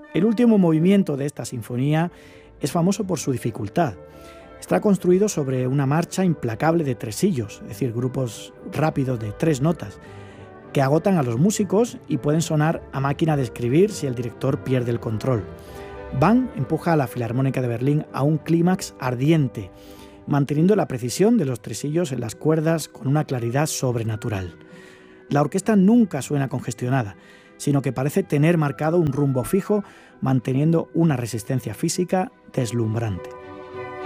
El último movimiento de esta sinfonía es famoso por su dificultad. Está construido sobre una marcha implacable de tresillos, es decir, grupos rápidos de 3 notas, que agotan a los músicos y pueden sonar a máquina de escribir si el director pierde el control. Bang empuja a la Filarmónica de Berlín a un clímax ardiente, manteniendo la precisión de los tresillos en las cuerdas con una claridad sobrenatural. La orquesta nunca suena congestionada, sino que parece tener marcado un rumbo fijo, manteniendo una resistencia física deslumbrante.